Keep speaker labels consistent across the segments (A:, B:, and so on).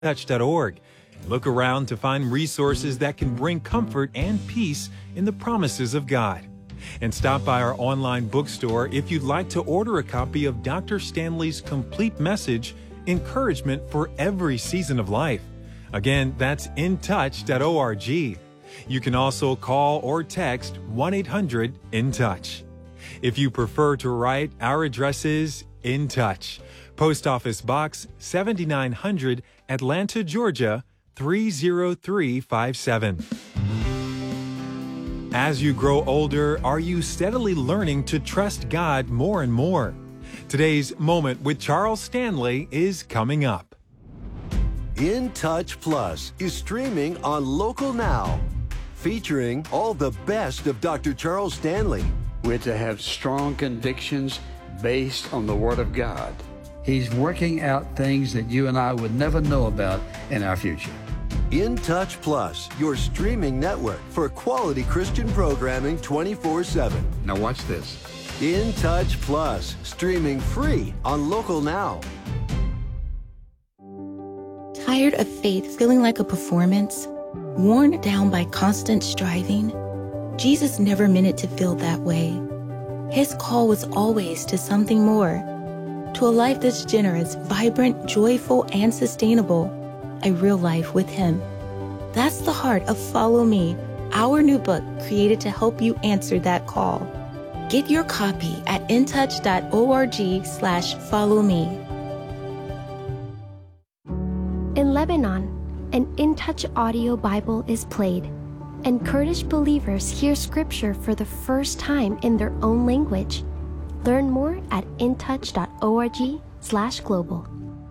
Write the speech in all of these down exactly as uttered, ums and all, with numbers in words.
A: touch dot org. Look around to find resources that can bring comfort and peace in the promises of God. And stop by our online bookstore if you'd like to order a copy of Doctor Stanley's complete message, Encouragement for Every Season of Life. Again, that's in touch dot org. You can also call or text one eight hundred in touch. If you prefer to write, our address is In Touch, Post Office Box seventy-nine hundred, Atlanta, Georgia three zero three five seven. As you grow older, are you steadily learning to trust God more and more? Today's Moment with Charles Stanley is coming up.
B: In Touch Plus is streaming on Local Now, featuring all the best of Doctor Charles Stanley.
C: We're to have strong convictions based on the Word of God. He's working out things that you and I would never know about in our future.
B: In Touch Plus, your streaming network for quality Christian programming twenty-four seven.
C: Now watch this.
B: In Touch Plus, streaming free on Local Now.
D: Tired of faith feeling like a performance? Worn down by constant striving? Jesus never meant it to feel that way. His call was always to something more, to a life that's generous, vibrant, joyful, and sustainable. A real life with Him. That's the heart of Follow Me, our new book created to help you answer that call. Get your copy at in touch dot org slash follow me.
E: In Lebanon, an In Touch audio Bible is played, and Kurdish believers hear scripture for the first time in their own language. Learn more at in touch dot org slash global.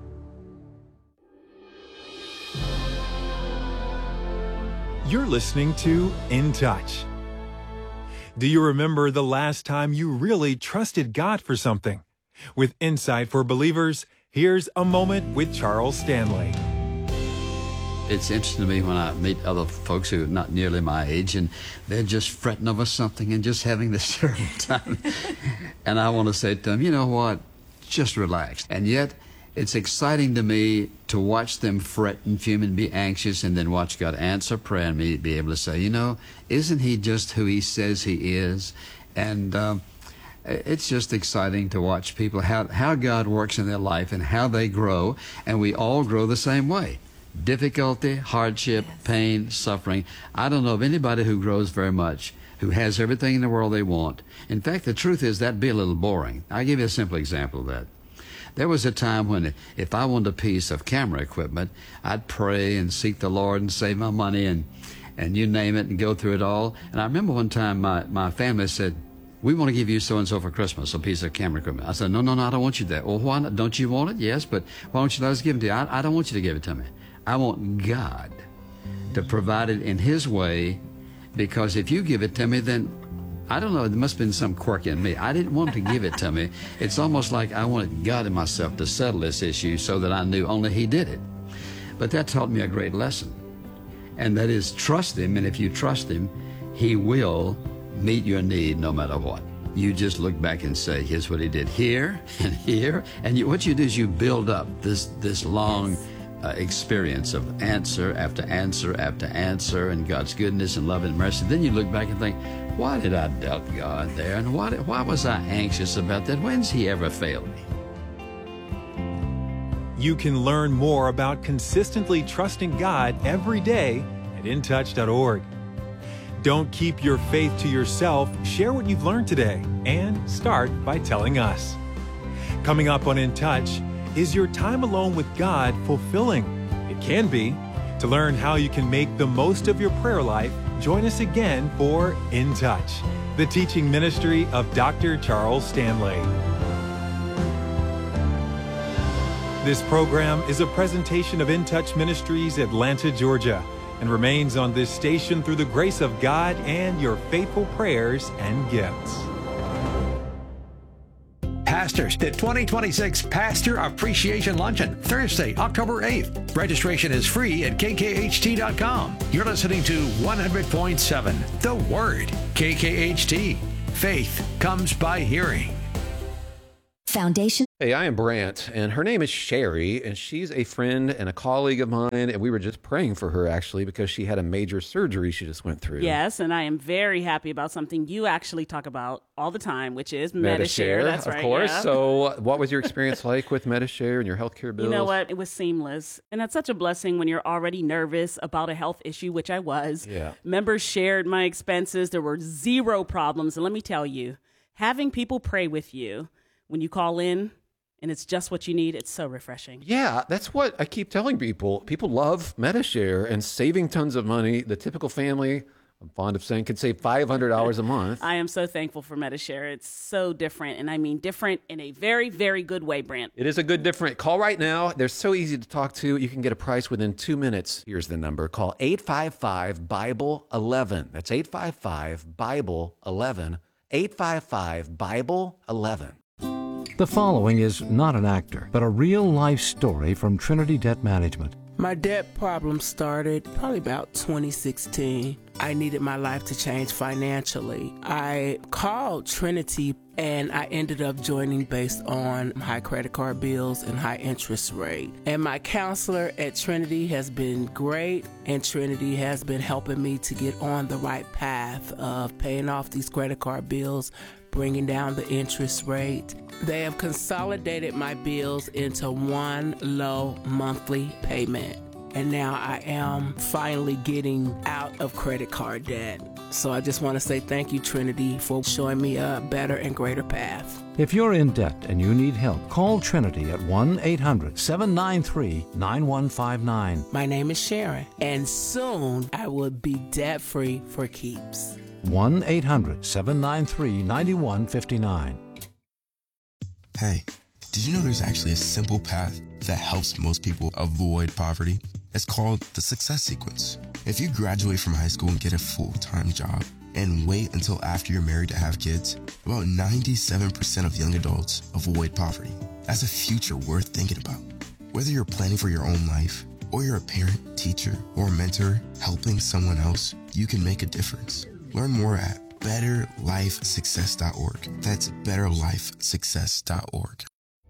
A: You're listening to In Touch. Do you remember the last time you really trusted God for something? With Insight for Believers, here's a moment with Charles Stanley.
C: It's interesting to me when I meet other folks who are not nearly my age, and they're just fretting over something and just having this terrible time. And I want to say to them, you know what? Just relax. And yet, it's exciting to me to watch them fret and fume and be anxious, and then watch God answer prayer and me be able to say, you know, isn't He just who He says He is? And um, it's just exciting to watch people, how, how God works in their life and how they grow, and we all grow the same way. Difficulty, hardship, pain, suffering. I don't know of anybody who grows very much, who has everything in the world they want. In fact, the truth is that'd be a little boring. I'll give you a simple example of that. There was a time when if I wanted a piece of camera equipment, I'd pray and seek the Lord and save my money and, and you name it and go through it all. And I remember one time my, my family said, we want to give you so-and-so for Christmas, a piece of camera equipment. I said, no, no, no, I don't want you that. Well, why not? Don't you want it? Yes, but why don't you let us give it to you? I, I don't want you to give it to me. I want God to provide it in His way, because if you give it to me, then I don't know, there must have been some quirk in me. I didn't want to give it to me. It's almost like I wanted God and myself to settle this issue so that I knew only He did it. But that taught me a great lesson, and that is trust Him, and if you trust Him, He will meet your need no matter what. You just look back and say, here's what He did here and here, and you, what you do is you build up this, this long Uh, experience of answer after answer after answer, and God's goodness and love and mercy. Then you look back and think, why did I doubt God there? And why, did, why was I anxious about that? When's He ever failed me?
A: You can learn more about consistently trusting God every day at in touch dot org. Don't keep your faith to yourself. Share what you've learned today and start by telling us. Coming up on In Touch, is your time alone with God fulfilling? It can be. To learn how you can make the most of your prayer life, join us again for In Touch, the teaching ministry of Doctor Charles Stanley. This program is a presentation of In Touch Ministries, Atlanta, Georgia, and remains on this station through the grace of God and your faithful prayers and gifts.
F: Pastors, the twenty twenty-six Pastor Appreciation Luncheon, Thursday, October eighth. Registration is free at K K H T dot com. You're listening to one hundred point seven, The Word, K K H T. Faith comes by hearing.
G: Foundation.
H: Hey, I am Brant, and her name is Sherry, and she's a friend and a colleague of mine, and we were just praying for her, actually, because she had a major surgery she just went through.
I: Yes, and I am very happy about something you actually talk about all the time, which is Medi-Share. That's
H: of
I: right,
H: course.
I: yeah.
H: So what was your experience like with Medi-Share and your healthcare bills?
I: You know what? It was seamless. And that's such a blessing when you're already nervous about a health issue, which I was.
H: Yeah.
I: Members shared my expenses. There were zero problems. And let me tell you, having people pray with you when you call in, and it's just what you need, it's so refreshing.
H: Yeah, that's what I keep telling people. People love Medi-Share and saving tons of money. The typical family, I'm fond of saying, could save five hundred dollars a month.
I: I am so thankful for Medi-Share. It's so different, and I mean different in a very, very good way, Brant.
H: It is a good different. Call right now. They're so easy to talk to. You can get a price within two minutes. Here's the number. Call eight five five, Bible eleven. That's eight five five, Bible eleven. eight five five, Bible eleven.
J: The following is not an actor, but a real-life story from Trinity Debt Management.
K: My debt problem started probably about twenty sixteen. I needed my life to change financially. I called Trinity and I ended up joining based on high credit card bills and high interest rate. And my counselor at Trinity has been great, and Trinity has been helping me to get on the right path of paying off these credit card bills, bringing down the interest rate. They have consolidated my bills into one low monthly payment. And now I am finally getting out of credit card debt. So I just want to say thank you, Trinity, for showing me a better and greater path.
J: If you're in debt and you need help, call Trinity at one eight hundred, seven nine three, nine one five nine.
K: My name is Sharon, and soon I will be debt-free for keeps.
J: one eight hundred, seven nine three, nine one five nine.
L: Hey, did you know there's actually a simple path that helps most people avoid poverty? It's called the Success Sequence. If you graduate from high school and get a full-time job and wait until after you're married to have kids, about ninety-seven percent of young adults avoid poverty. That's a future worth thinking about. Whether you're planning for your own life, or you're a parent, teacher, or mentor helping someone else, you can make a difference. Learn more at better life success dot org. That's better life success dot org.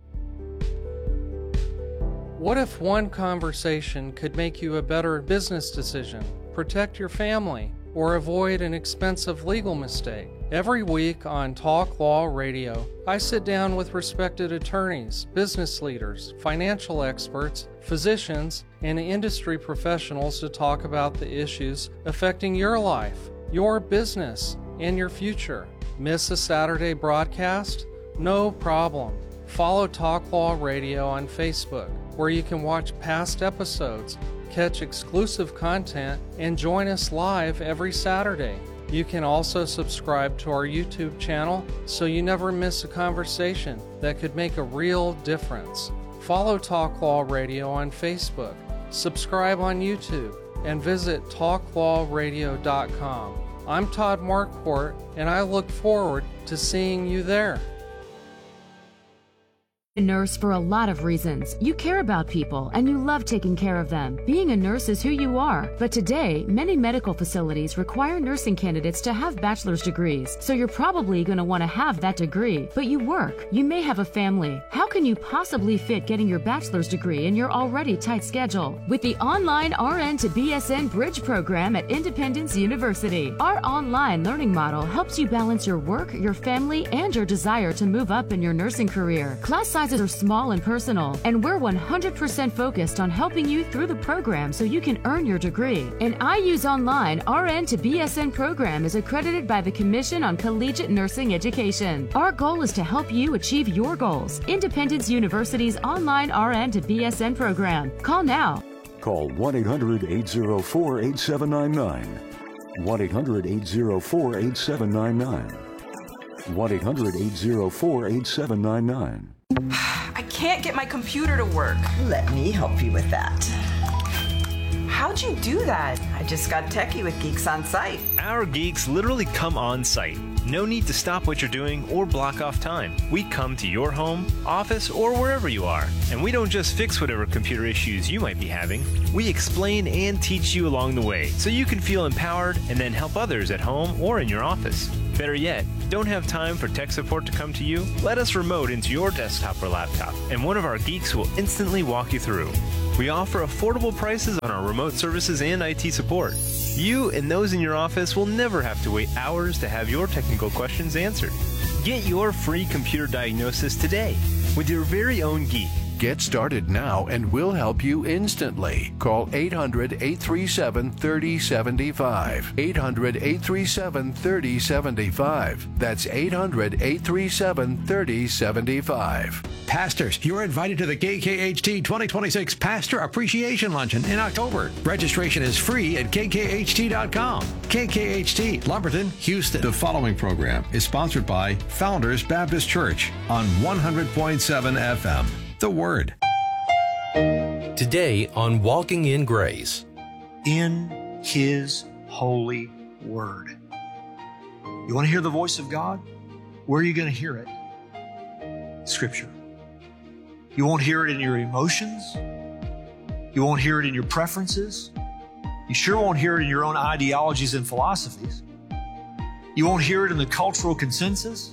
M: What if one conversation could make you a better business decision, protect your family, or avoid an expensive legal mistake? Every week on Talk Law Radio, I sit down with respected attorneys, business leaders, financial experts, physicians, and industry professionals to talk about the issues affecting your life, your business, and your future. Miss a Saturday broadcast? No problem. Follow Talk Law Radio on Facebook, where you can watch past episodes, catch exclusive content, and join us live every Saturday. You can also subscribe to our YouTube channel so you never miss a conversation that could make a real difference. Follow Talk Law Radio on Facebook, subscribe on YouTube, and visit talk law radio dot com. I'm Todd Marquardt, and I look forward to seeing you there.
N: A nurse for a lot of reasons. You care about people and you love taking care of them. Being a nurse is who you are. But today, many medical facilities require nursing candidates to have bachelor's degrees. So you're probably going to want to have that degree. But you work. You may have a family. How can you possibly fit getting your bachelor's degree in your already tight schedule? With the online R N to B S N Bridge program at Independence University, our online learning model helps you balance your work, your family, and your desire to move up in your nursing career. Class sizes are small and personal, and we're one hundred percent focused on helping you through the program so you can earn your degree. An I U's Online R N to B S N program is accredited by the Commission on Collegiate Nursing Education. Our goal is to help you achieve your goals. Independence University's Online R N to B S N program. Call now.
O: Call one eight hundred, eight oh four, eight seven nine nine. one eight hundred, eight oh four, eight seven nine nine. one eight hundred, eight oh four, eight seven nine nine.
P: I can't get my computer to work.
Q: Let me help you with that.
P: How'd you do that?
Q: I just got techie with Geeks on Site.
R: Our geeks literally come on site. No need to stop what you're doing or block off time. We come to your home, office, or wherever you are. And we don't just fix whatever computer issues you might be having. We explain and teach you along the way so you can feel empowered and then help others at home or in your office. Better yet, don't have time for tech support to come to you? Let us remote into your desktop or laptop, and one of our geeks will instantly walk you through. We offer affordable prices on our remote services and I T support. You and those in your office will never have to wait hours to have your technical questions answered. Get your free computer diagnosis today with your very own geek.
G: Get started now and we'll help you instantly. Call eight hundred, eight three seven, three oh seven five. eight hundred, eight three seven, three oh seven five. That's eight hundred, eight three seven, three oh seven five.
F: Pastors, you're invited to the K K H T twenty twenty-six Pastor Appreciation Luncheon in October. Registration is free at K K H T dot com. K K H T, Lumberton, Houston. The following program is sponsored by Founders Baptist Church on one hundred point seven F M. The Word.
S: Today on Walking in Grace.
T: In His holy Word. You want to hear the voice of God? Where are you going to hear it? Scripture. You won't hear it in your emotions. You won't hear it in your preferences. You sure won't hear it in your own ideologies and philosophies. You won't hear it in the cultural consensus.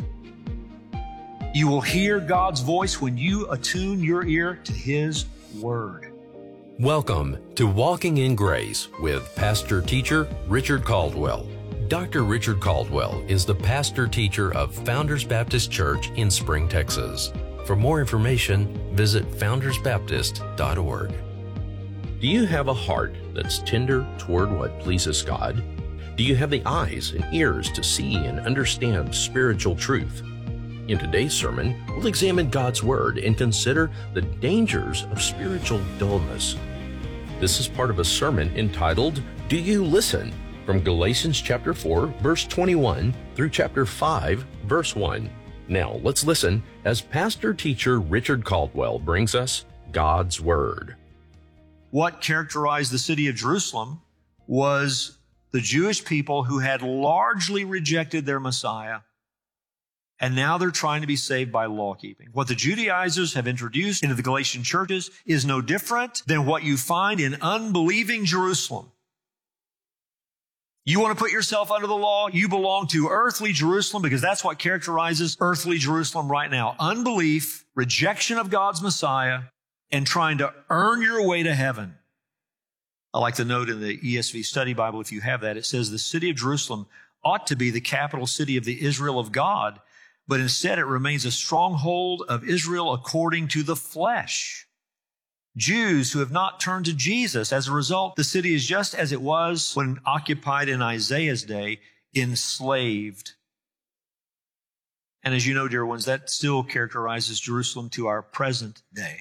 T: You will hear God's voice when you attune your ear to His Word.
S: Welcome to Walking in Grace with Pastor Teacher Richard Caldwell. Doctor Richard Caldwell is the pastor teacher of Founders Baptist Church in Spring, Texas. For more information, visit founders baptist dot org. Do you have a heart that's tender toward what pleases God? Do you have the eyes and ears to see and understand spiritual truth? In today's sermon, we'll examine God's Word and consider the dangers of spiritual dullness. This is part of a sermon entitled, Do You Listen? From Galatians chapter four, verse twenty-one through chapter five, verse one. Now, let's listen as Pastor Teacher Richard Caldwell brings us God's Word.
T: What characterized the city of Jerusalem was the Jewish people who had largely rejected their Messiah, and now they're trying to be saved by law keeping. What the Judaizers have introduced into the Galatian churches is no different than what you find in unbelieving Jerusalem. You want to put yourself under the law? You belong to earthly Jerusalem because that's what characterizes earthly Jerusalem right now. Unbelief, rejection of God's Messiah, and trying to earn your way to heaven. I like the note in the E S V Study Bible, if you have that, it says the city of Jerusalem ought to be the capital city of the Israel of God, but instead it remains a stronghold of Israel according to the flesh. Jews who have not turned to Jesus. As a result, the city is just as it was when occupied in Isaiah's day, enslaved. And as you know, dear ones, that still characterizes Jerusalem to our present day.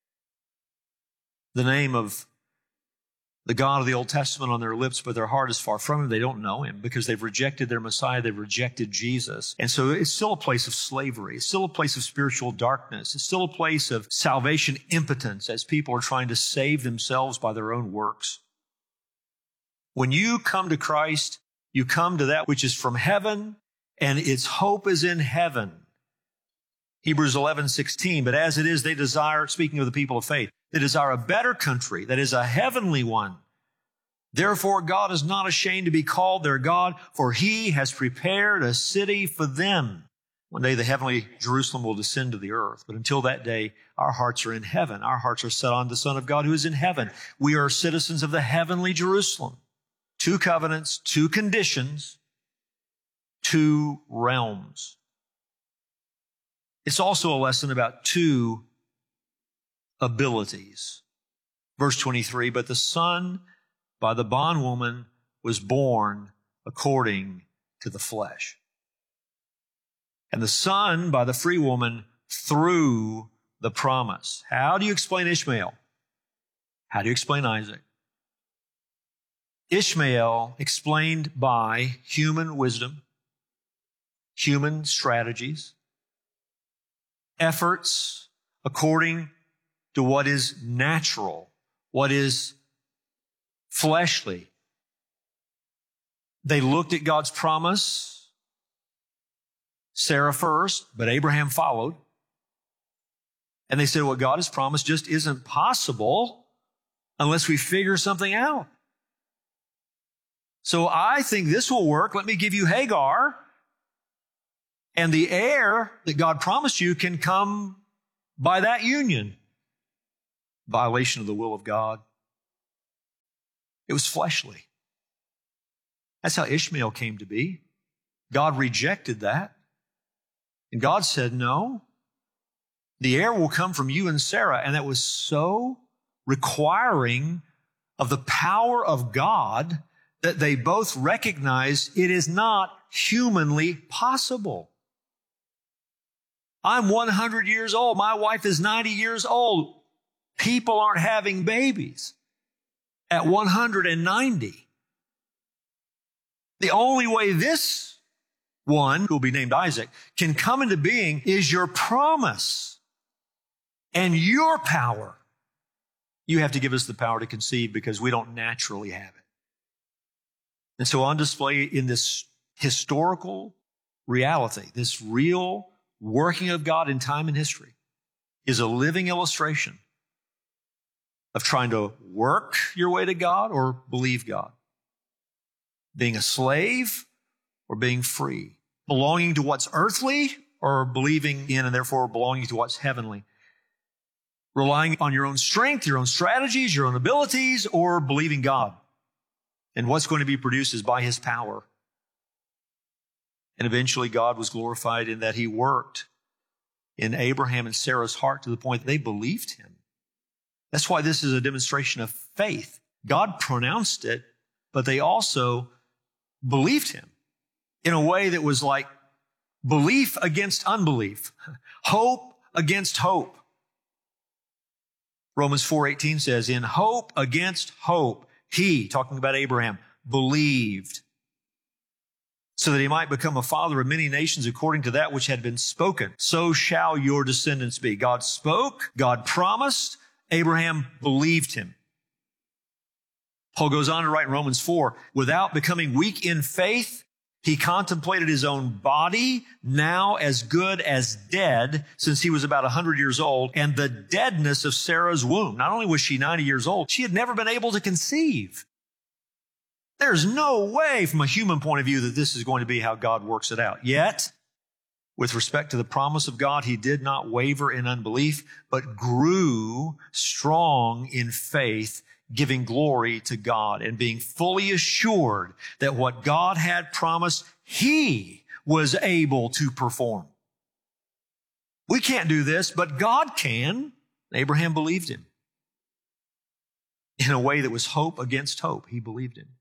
T: The name of the God of the Old Testament on their lips, but their heart is far from Him. They don't know Him because they've rejected their Messiah. They've rejected Jesus. And so it's still a place of slavery. It's still a place of spiritual darkness. It's still a place of salvation impotence as people are trying to save themselves by their own works. When you come to Christ, you come to that which is from heaven, and its hope is in heaven. Hebrews eleven sixteen, but as it is, they desire, speaking of the people of faith, they desire a better country that is a heavenly one. Therefore, God is not ashamed to be called their God, for He has prepared a city for them. One day the heavenly Jerusalem will descend to the earth, but until that day, our hearts are in heaven. Our hearts are set on the Son of God who is in heaven. We are citizens of the heavenly Jerusalem. Two covenants, two conditions, two realms. It's also a lesson about two abilities. Verse twenty-three, but the Son by the bondwoman was born according to the flesh. And the Son by the free woman through the promise. How do you explain Ishmael? How do you explain Isaac? Ishmael explained by human wisdom, human strategies, efforts according to what is natural, what is fleshly. They looked at God's promise, Sarah first, but Abraham followed. And they said, what God has promised just isn't possible unless we figure something out. So I think this will work. Let me give you Hagar. And the heir that God promised you can come by that union. Violation of the will of God. It was fleshly. That's how Ishmael came to be. God rejected that. And God said, no, the heir will come from you and Sarah. And that was so requiring of the power of God that they both recognized it is not humanly possible. I'm one hundred years old. My wife is ninety years old. People aren't having babies at one hundred ninety. The only way this one, who will be named Isaac, can come into being is your promise and your power. You have to give us the power to conceive because we don't naturally have it. And so on display in this historical reality, this real working of God in time and history, is a living illustration of trying to work your way to God or believe God. Being a slave or being free. Belonging to what's earthly or believing in and therefore belonging to what's heavenly. Relying on your own strength, your own strategies, your own abilities, or believing God. And what's going to be produced is by His power. And eventually God was glorified in that He worked in Abraham and Sarah's heart to the point that they believed Him. That's why this is a demonstration of faith. God pronounced it, but they also believed Him in a way that was like belief against unbelief, hope against hope. Romans four eighteen says, in hope against hope, he, talking about Abraham, believed, so that he might become a father of many nations according to that which had been spoken. So shall your descendants be. God spoke, God promised, Abraham believed Him. Paul goes on to write in Romans four, without becoming weak in faith, he contemplated his own body, now as good as dead, since he was about one hundred years old, and the deadness of Sarah's womb. Not only was she ninety years old, she had never been able to conceive. There's no way from a human point of view that this is going to be how God works it out. Yet, with respect to the promise of God, he did not waver in unbelief, but grew strong in faith, giving glory to God and being fully assured that what God had promised, He was able to perform. We can't do this, but God can. Abraham believed Him. In a way that was hope against hope, he believed Him.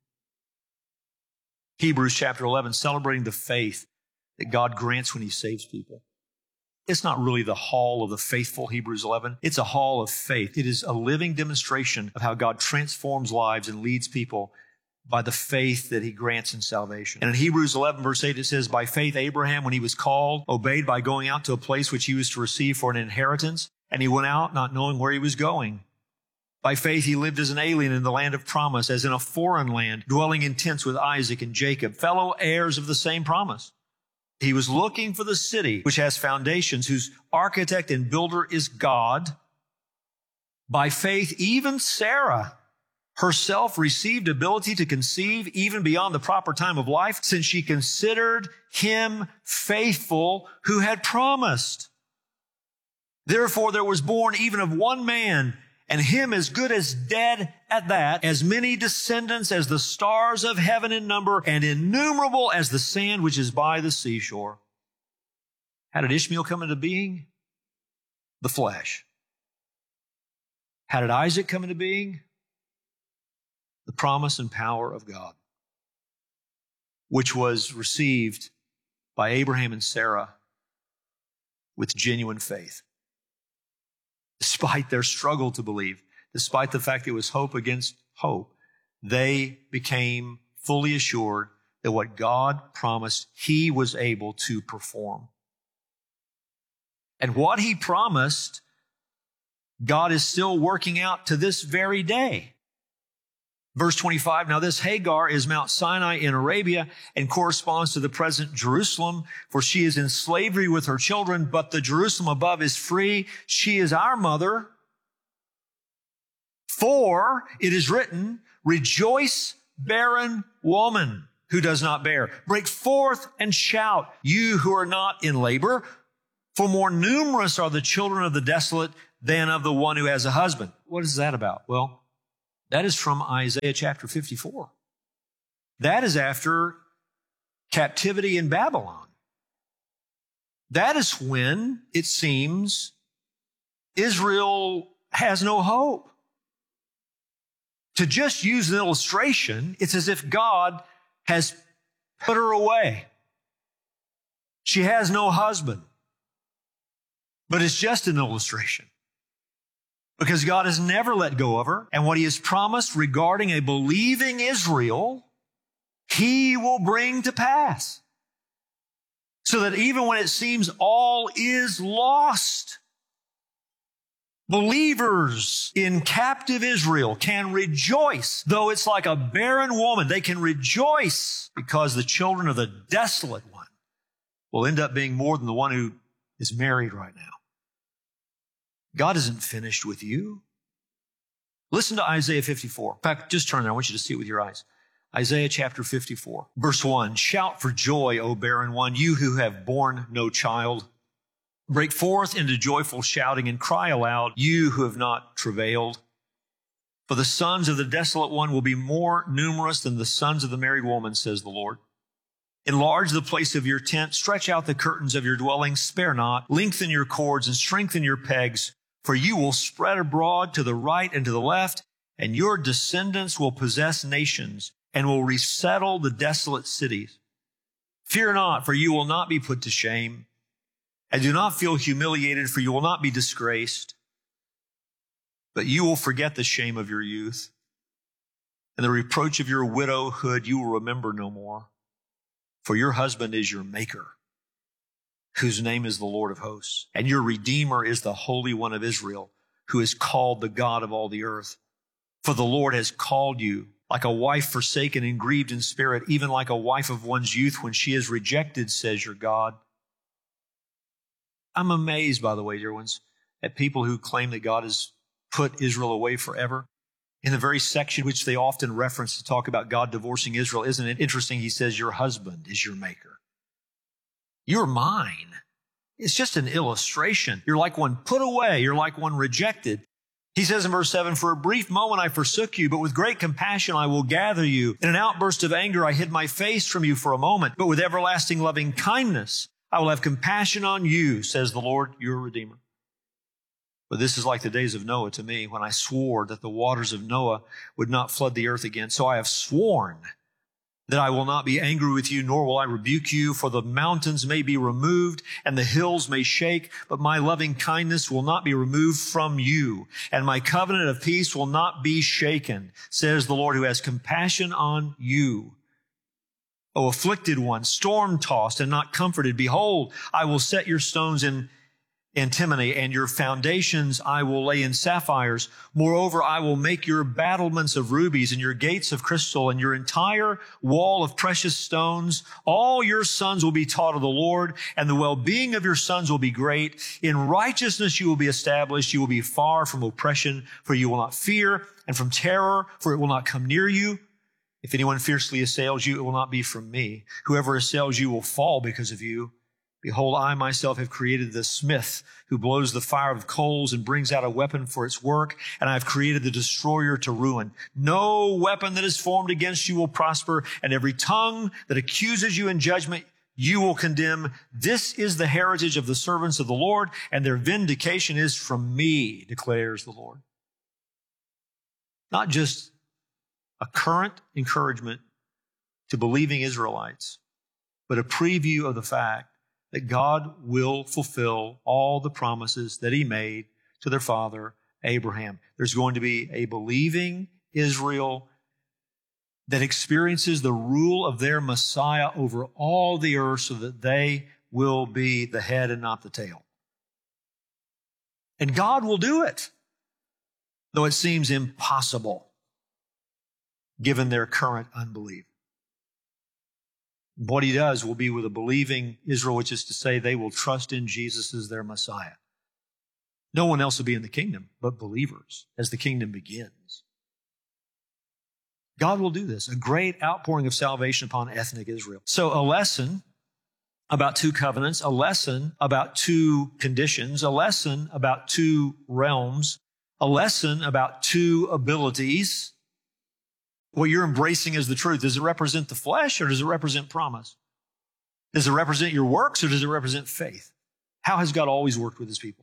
T: Hebrews chapter eleven, celebrating the faith that God grants when He saves people. It's not really the hall of the faithful, Hebrews eleven. It's a hall of faith. It is a living demonstration of how God transforms lives and leads people by the faith that He grants in salvation. And in Hebrews eleven, verse eight, it says, by faith Abraham, when he was called, obeyed by going out to a place which he was to receive for an inheritance, and he went out not knowing where he was going. By faith he lived as an alien in the land of promise, as in a foreign land, dwelling in tents with Isaac and Jacob, fellow heirs of the same promise. He was looking for the city which has foundations, whose architect and builder is God. By faith, even Sarah herself received ability to conceive even beyond the proper time of life, since she considered him faithful who had promised. Therefore, there was born even of one man, and him as good as dead at that, as many descendants as the stars of heaven in number, and innumerable as the sand which is by the seashore. How did Ishmael come into being? The flesh. How did Isaac come into being? The promise and power of God, which was received by Abraham and Sarah with genuine faith. Despite their struggle to believe, despite the fact it was hope against hope, they became fully assured that what God promised, He was able to perform. And what He promised, God is still working out to this very day. Verse twenty-five, now this Hagar is Mount Sinai in Arabia and corresponds to the present Jerusalem, for she is in slavery with her children, but the Jerusalem above is free. She is our mother. For it is written, rejoice, barren woman. who does not bear. Break forth and shout, you who are not in labor, for more numerous are the children of the desolate than of the one who has a husband. What is that about? Well, that is from Isaiah chapter fifty-four. That is after captivity in Babylon. That is when, it seems, Israel has no hope. To just use an illustration, it's as if God has put her away. She has no husband. But it's just an illustration. Because God has never let go of her. And what He has promised regarding a believing Israel, He will bring to pass. So that even when it seems all is lost, believers in captive Israel can rejoice. Though it's like a barren woman, they can rejoice because the children of the desolate one will end up being more than the one who is married right now. God isn't finished with you. Listen to Isaiah fifty-four. In fact, just turn there. I want you to see it with your eyes. Isaiah chapter fifty-four, verse one. Shout for joy, O barren one, you who have borne no child. Break forth into joyful shouting and cry aloud, you who have not travailed. For the sons of the desolate one will be more numerous than the sons of the married woman, says the Lord. Enlarge the place of your tent, stretch out the curtains of your dwelling, spare not, lengthen your cords and strengthen your pegs, for you will spread abroad to the right and to the left, and your descendants will possess nations and will resettle the desolate cities. Fear not, for you will not be put to shame. And do not feel humiliated, for you will not be disgraced. But you will forget the shame of your youth, and the reproach of your widowhood you will remember no more. For your husband is your maker, whose name is the Lord of hosts. And your Redeemer is the Holy One of Israel, who is called the God of all the earth. For the Lord has called you like a wife forsaken and grieved in spirit, even like a wife of one's youth when she is rejected, says your God. I'm amazed, by the way, dear ones, at people who claim that God has put Israel away forever. In the very section which they often reference to talk about God divorcing Israel, isn't it interesting? He says, your husband is your maker. You're mine. It's just an illustration. You're like one put away. You're like one rejected. He says in verse seven, for a brief moment I forsook you, but with great compassion I will gather you. In an outburst of anger I hid my face from you for a moment, but with everlasting loving kindness I will have compassion on you, says the Lord, your Redeemer. But this is like the days of Noah to me, when I swore that the waters of Noah would not flood the earth again. So I have sworn that I will not be angry with you, nor will I rebuke you, for the mountains may be removed and the hills may shake, but my loving kindness will not be removed from you, and my covenant of peace will not be shaken, says the Lord, who has compassion on you. O afflicted one, storm-tossed and not comforted, behold, I will set your stones in antimony, and your foundations I will lay in sapphires. Moreover, I will make your battlements of rubies and your gates of crystal and your entire wall of precious stones. All your sons will be taught of the Lord, and the well-being of your sons will be great. In righteousness you will be established. You will be far from oppression, for you will not fear, and from terror, for it will not come near you. If anyone fiercely assails you, it will not be from me. Whoever assails you will fall because of you. Behold, I myself have created the smith who blows the fire of coals and brings out a weapon for its work, and I have created the destroyer to ruin. No weapon that is formed against you will prosper, and every tongue that accuses you in judgment you will condemn. This is the heritage of the servants of the Lord, and their vindication is from me, declares the Lord. Not just a current encouragement to believing Israelites, but a preview of the fact that God will fulfill all the promises that He made to their father, Abraham. There's going to be a believing Israel that experiences the rule of their Messiah over all the earth, so that they will be the head and not the tail. And God will do it, though it seems impossible given their current unbelief. What He does will be with a believing Israel, which is to say they will trust in Jesus as their Messiah. No one else will be in the kingdom but believers as the kingdom begins. God will do this, a great outpouring of salvation upon ethnic Israel. So a lesson about two covenants, a lesson about two conditions, a lesson about two realms, a lesson about two abilities. What you're embracing as the truth, does it represent the flesh or does it represent promise? Does it represent your works or does it represent faith? How has God always worked with his people?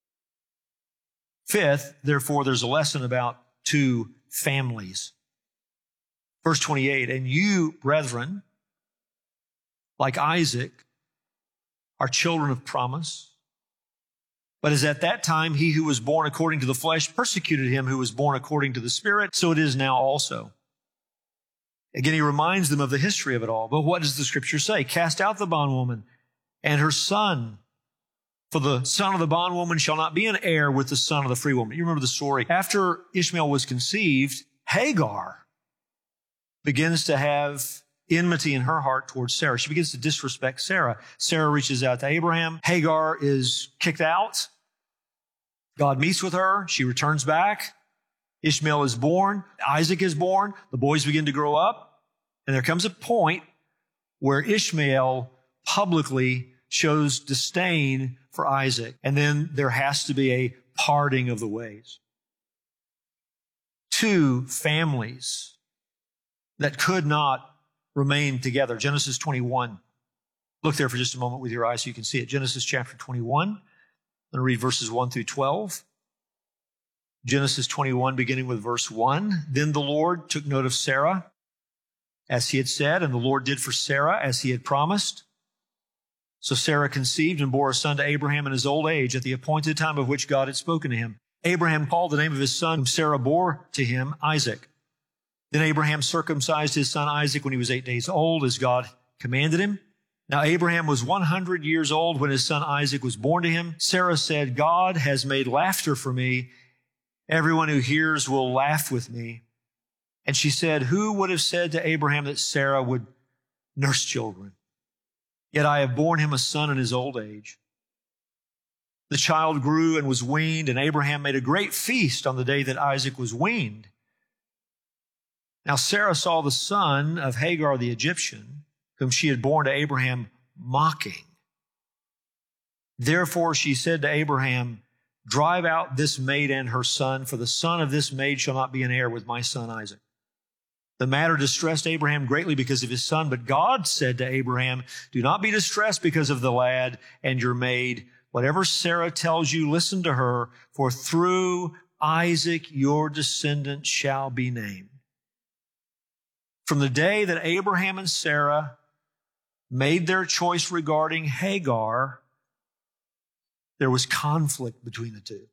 T: Fifth, therefore, there's a lesson about two families. Verse twenty-eight, and you, brethren, like Isaac, are children of promise. But as at that time he who was born according to the flesh persecuted him who was born according to the Spirit, so it is now also. Again, he reminds them of the history of it all. But what does the Scripture say? Cast out the bondwoman and her son, for the son of the bondwoman shall not be an heir with the son of the free woman. You remember the story. After Ishmael was conceived, Hagar begins to have enmity in her heart towards Sarah. She begins to disrespect Sarah. Sarah reaches out to Abraham. Hagar is kicked out. God meets with her. She returns back. Ishmael is born. Isaac is born. The boys begin to grow up. And there comes a point where Ishmael publicly shows disdain for Isaac. And then there has to be a parting of the ways. Two families that could not remain together. Genesis twenty-one. Look there for just a moment with your eyes so you can see it. Genesis chapter twenty-one. I'm going to read verses one through twelve. Genesis twenty-one, beginning with verse one. Then the Lord took note of Sarah, as he had said, and the Lord did for Sarah as he had promised. So Sarah conceived and bore a son to Abraham in his old age, at the appointed time of which God had spoken to him. Abraham called the name of his son, whom Sarah bore to him, Isaac. Then Abraham circumcised his son Isaac when he was eight days old, as God commanded him. Now Abraham was one hundred years old when his son Isaac was born to him. Sarah said, God has made laughter for me. Everyone who hears will laugh with me. And she said, who would have said to Abraham that Sarah would nurse children? Yet I have borne him a son in his old age. The child grew and was weaned, and Abraham made a great feast on the day that Isaac was weaned. Now Sarah saw the son of Hagar the Egyptian, whom she had borne to Abraham, mocking. Therefore she said to Abraham, drive out this maid and her son, for the son of this maid shall not be an heir with my son Isaac. The matter distressed Abraham greatly because of his son, but God said to Abraham, do not be distressed because of the lad and your maid. Whatever Sarah tells you, listen to her, for through Isaac your descendant shall be named. From the day that Abraham and Sarah made their choice regarding Hagar, there was conflict between the two.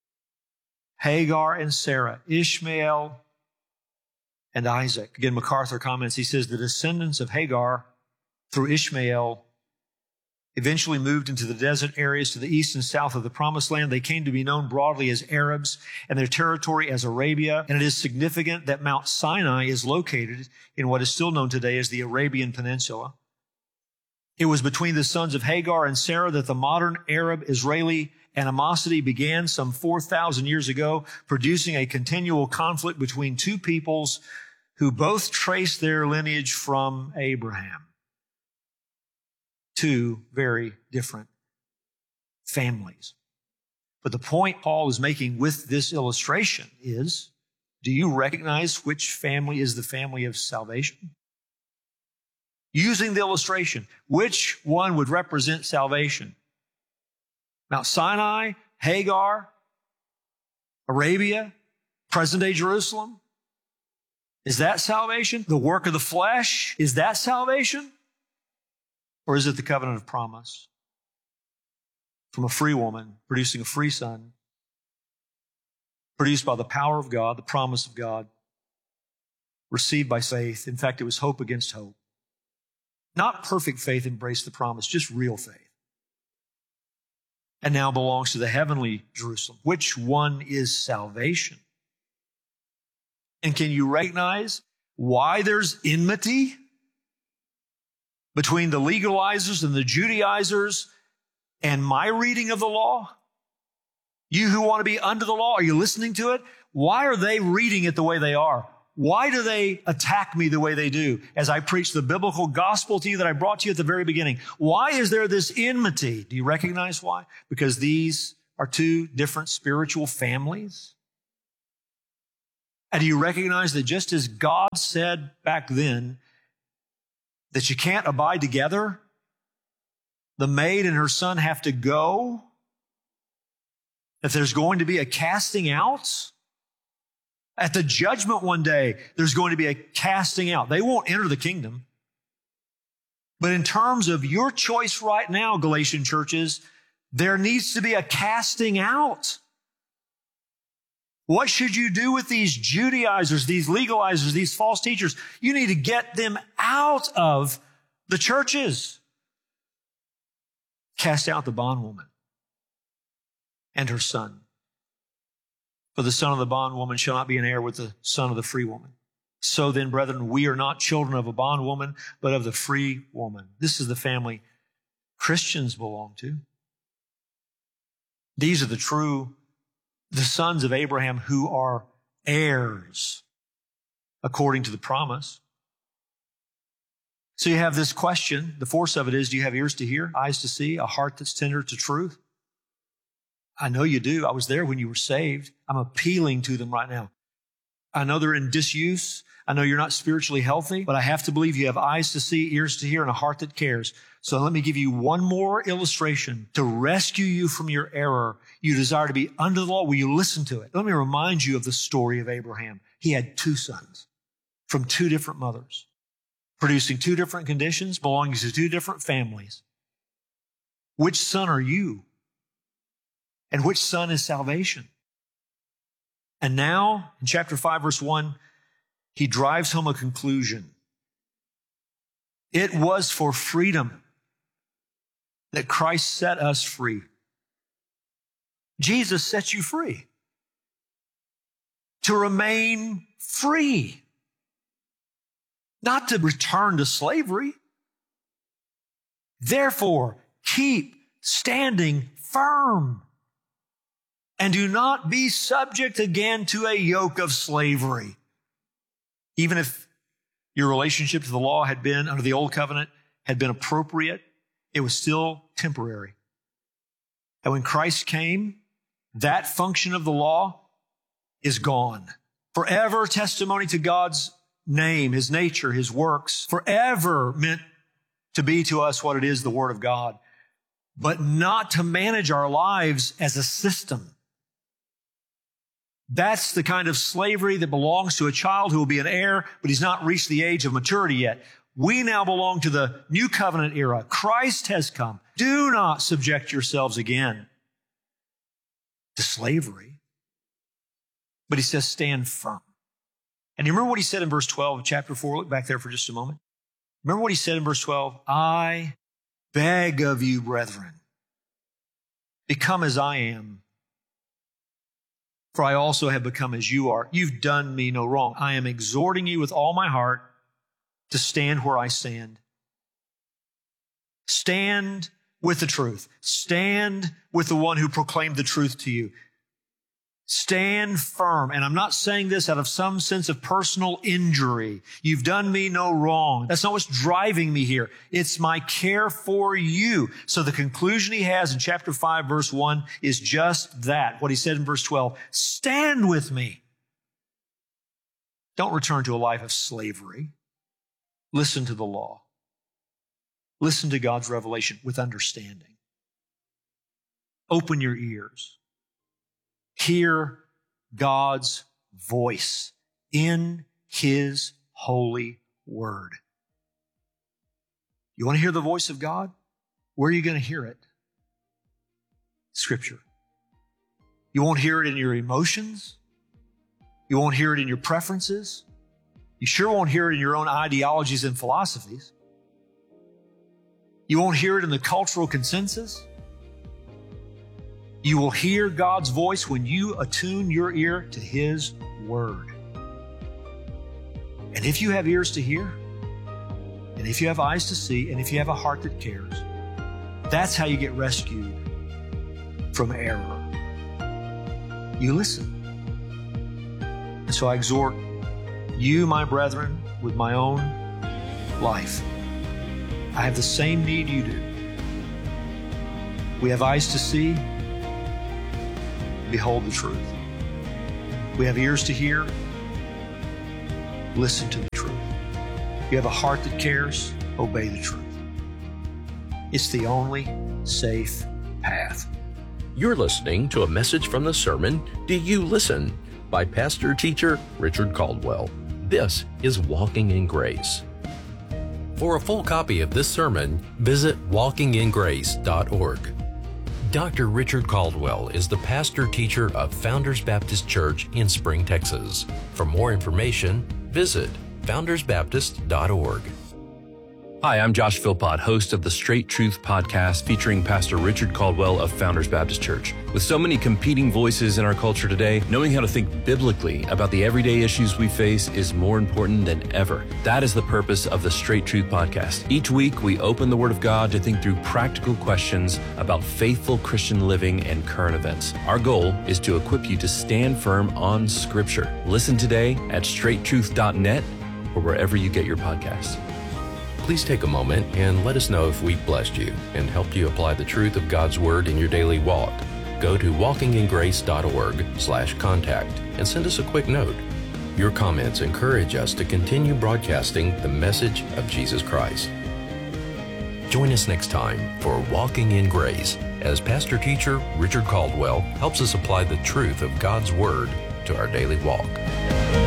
T: Hagar and Sarah, Ishmael and Isaac. Again, MacArthur comments, he says, the descendants of Hagar through Ishmael eventually moved into the desert areas to the east and south of the Promised Land. They came to be known broadly as Arabs and their territory as Arabia. And it is significant that Mount Sinai is located in what is still known today as the Arabian Peninsula. It was between the sons of Hagar and Sarah that the modern Arab-Israeli animosity began some four thousand years ago, producing a continual conflict between two peoples who both trace their lineage from Abraham. Two very different families. But the point Paul is making with this illustration is, do you recognize which family is the family of salvation? Using the illustration, which one would represent salvation? Mount Sinai, Hagar, Arabia, present-day Jerusalem? Is that salvation? The work of the flesh? Is that salvation? Or is it the covenant of promise? From a free woman producing a free son, produced by the power of God, the promise of God, received by faith. In fact, it was hope against hope. Not perfect faith embraced the promise, just real faith. And now belongs to the heavenly Jerusalem. Which one is salvation? And can you recognize why there's enmity between the legalizers and the Judaizers and my reading of the law? You who want to be under the law, are you listening to it? Why are they reading it the way they are? Why do they attack me the way they do as I preach the biblical gospel to you that I brought to you at the very beginning? Why is there this enmity? Do you recognize why? Because these are two different spiritual families. And do you recognize that just as God said back then that you can't abide together, the maid and her son have to go? If there's going to be a casting out, at the judgment one day, there's going to be a casting out. They won't enter the kingdom. But in terms of your choice right now, Galatian churches, there needs to be a casting out. What should you do with these Judaizers, these legalizers, these false teachers? You need to get them out of the churches. Cast out the bondwoman and her son. For the son of the bondwoman shall not be an heir with the son of the free woman. So then, brethren, we are not children of a bondwoman, but of the free woman. This is the family Christians belong to. These are the true, the sons of Abraham who are heirs according to the promise. So you have this question. The force of it is, do you have ears to hear, eyes to see, a heart that's tender to truth? I know you do. I was there when you were saved. I'm appealing to them right now. I know they're in disuse. I know you're not spiritually healthy, but I have to believe you have eyes to see, ears to hear, and a heart that cares. So let me give you one more illustration to rescue you from your error. You desire to be under the law. Will you listen to it? Let me remind you of the story of Abraham. He had two sons from two different mothers, producing two different conditions, belonging to two different families. Which son are you? And which son is salvation? And now, in chapter five, verse one, he drives home a conclusion. It was for freedom that Christ set us free. Jesus sets you free to remain free, not to return to slavery. Therefore, keep standing firm and do not be subject again to a yoke of slavery. Even if your relationship to the law had been, under the old covenant, had been appropriate, it was still temporary. And when Christ came, that function of the law is gone. Forever testimony to God's name, His nature, His works, forever meant to be to us what it is, the Word of God, but not to manage our lives as a system. That's the kind of slavery that belongs to a child who will be an heir, but he's not reached the age of maturity yet. We now belong to the new covenant era. Christ has come. Do not subject yourselves again to slavery. But he says, stand firm. And you remember what he said in verse twelve of chapter four? Look back there for just a moment. Remember what he said in verse twelve? I beg of you, brethren, become as I am, for I also have become as you are. You've done me no wrong. I am exhorting you with all my heart to stand where I stand. Stand with the truth. Stand with the one who proclaimed the truth to you. Stand firm. And I'm not saying this out of some sense of personal injury. You've done me no wrong. That's not what's driving me here. It's my care for you. So the conclusion he has in chapter five, verse one is just that. What he said in verse twelve, stand with me. Don't return to a life of slavery. Listen to the law. Listen to God's revelation with understanding. Open your ears. Hear God's voice in His holy word. You want to hear the voice of God? Where are you going to hear it? Scripture. You won't hear it in your emotions. You won't hear it in your preferences. You sure won't hear it in your own ideologies and philosophies. You won't hear it in the cultural consensus. You will hear God's voice when you attune your ear to His word. And if you have ears to hear, and if you have eyes to see, and if you have a heart that cares, that's how you get rescued from error. You listen. And so I exhort you, my brethren, with my own life. I have the same need you do. We have eyes to see. Behold the truth. We have ears to hear. Listen to the truth. You have a heart that cares. Obey the truth. It's the only safe path.
S: You're listening to a message from the sermon, Do You Listen? By pastor teacher Richard Caldwell. This is Walking in Grace. For a full copy of this sermon, visit walking in grace dot org. Doctor Richard Caldwell is the pastor teacher of Founders Baptist Church in Spring, Texas. For more information, visit founders baptist dot org.
U: Hi, I'm Josh Philpott, host of the Straight Truth podcast featuring Pastor Richard Caldwell of Founders Baptist Church. With so many competing voices in our culture today, knowing how to think biblically about the everyday issues we face is more important than ever. That is the purpose of the Straight Truth podcast. Each week, we open the Word of God to think through practical questions about faithful Christian living and current events. Our goal is to equip you to stand firm on Scripture. Listen today at straight truth dot net or wherever you get your podcasts.
S: Please take a moment and let us know if we've blessed you and helped you apply the truth of God's Word in your daily walk. Go to walking in grace dot org slash contact and send us a quick note. Your comments encourage us to continue broadcasting the message of Jesus Christ. Join us next time for Walking in Grace as pastor teacher Richard Caldwell helps us apply the truth of God's Word to our daily walk.